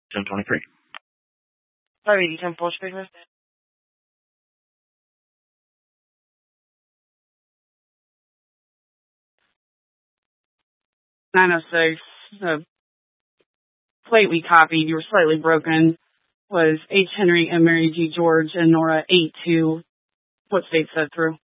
1023. 580, 10-4 speaker. 906. The plate we copied, you were slightly broken, was H. Henry and Mary G. George and Nora 82. What state set through?